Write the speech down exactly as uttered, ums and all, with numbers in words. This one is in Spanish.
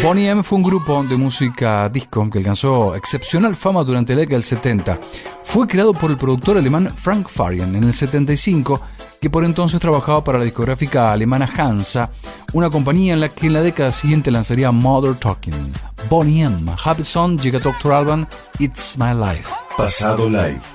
Boney M fue un grupo de música disco que alcanzó excepcional fama durante la década del setenta. Fue creado por el productor alemán Frank Farian en el setenta y cinco, que por entonces trabajaba para la discográfica alemana Hansa, una compañía en la que en la década siguiente lanzaría Mother Talking. Boney M, Happy Song, llega Doctor Alban, It's My Life. Pasado Live.